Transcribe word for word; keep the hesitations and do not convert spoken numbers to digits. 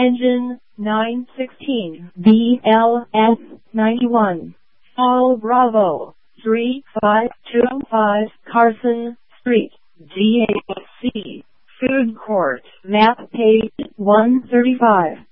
Engine nine sixteen, B L S ninety-one, All Bravo, three five two five Carson Street, G A C, Food Court, map page one thirty-five.